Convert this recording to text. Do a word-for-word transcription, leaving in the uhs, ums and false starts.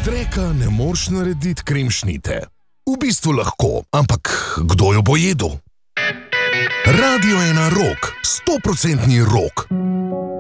dreka ne moreš narediti kremšnite. V bistvu lahko, ampak kdo jo bo jedel? Radio ena Rock, sto procentni rock.